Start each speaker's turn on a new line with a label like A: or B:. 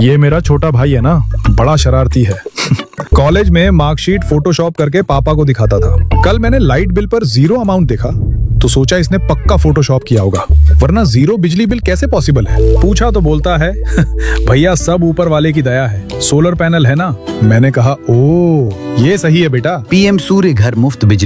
A: ये मेरा छोटा भाई है ना, बड़ा शरारती है। कॉलेज में मार्कशीट फोटोशॉप करके पापा को दिखाता था। कल मैंने लाइट बिल पर 0 अमाउंट देखा तो सोचा इसने पक्का फोटोशॉप किया होगा, वरना 0 बिजली बिल कैसे पॉसिबल है। पूछा तो बोलता है भैया सब ऊपर वाले की दया है, सोलर पैनल है ना। मैंने कहा ओ ये सही है बेटा।
B: पीएम सूर्य घर मुफ्त बिजली